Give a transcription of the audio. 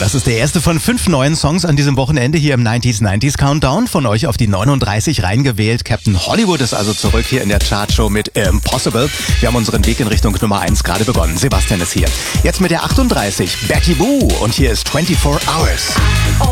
Das ist der erste von 5 neuen Songs an diesem Wochenende hier im 90s Countdown. Von euch auf die 39 reingewählt. Captain Hollywood ist also zurück hier in der Chartshow mit Impossible. Wir haben unseren Weg in Richtung Nummer 1 gerade begonnen. Sebastian ist hier. Jetzt mit der 38, Betty Boo. Und hier ist 24 Hours.